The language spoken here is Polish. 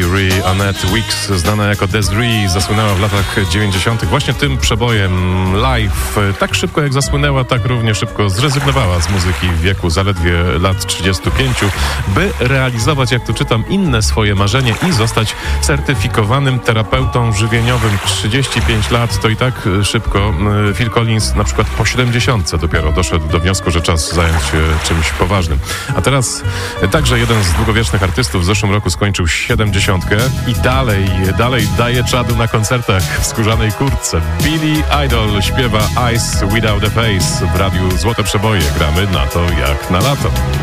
Desiree Annette Weeks, znana jako Desiree, zasłynęła w latach 90. właśnie tym przebojem live. Tak szybko jak zasłynęła, tak równie szybko zrezygnowała z muzyki w wieku zaledwie lat 35, by realizować, jak tu czytam, inne swoje marzenie i zostać certyfikowanym terapeutą żywieniowym. 35 lat to i tak szybko. Phil Collins na przykład po 70 dopiero doszedł do wniosku, że czas zająć się czymś poważnym. A teraz także jeden z długowiecznych artystów w zeszłym roku skończył 70 i dalej daje czadu na koncertach w skórzanej kurtce. Billy Idol śpiewa Eyes Without a Face w radiu Złote Przeboje. Gramy na to jak na lato.